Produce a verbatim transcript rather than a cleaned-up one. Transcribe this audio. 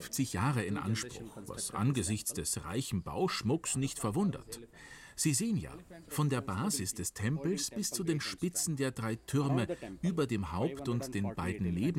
fünfzig Jahre in Anspruch, was angesichts des reichen Bauschmucks nicht verwundert. Sie sehen ja, von der Basis des Tempels bis zu den Spitzen der drei Türme über dem Haupt- und den beiden